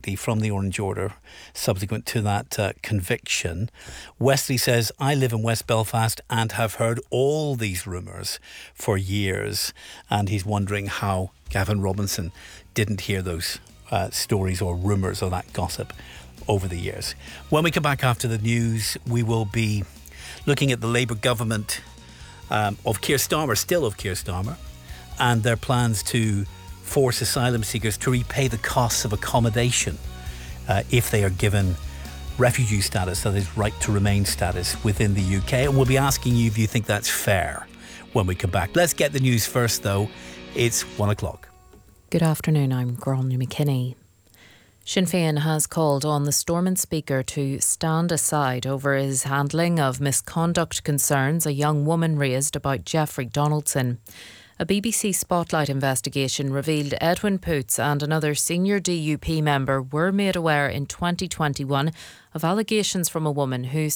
immediately from the Orange Order subsequent to that conviction. Wesley says, I live in West Belfast and have heard all these rumours for years. And he's wondering how Gavin Robinson didn't hear those stories or rumours or that gossip over the years. When we come back after the news, we will be looking at the Labour government of Keir Starmer, and their plans to force asylum seekers to repay the costs of accommodation if they are given refugee status, that is right to remain status within the UK. And we'll be asking you if you think that's fair when we come back. Let's get the news first though. It's 1 o'clock. Good afternoon, I'm Gráinne McKinney. Sinn Féin has called on the Stormont Speaker to stand aside over his handling of misconduct concerns a young woman raised about Jeffrey Donaldson. A BBC Spotlight investigation revealed Edwin Poots and another senior DUP member were made aware in 2021 of allegations from a woman who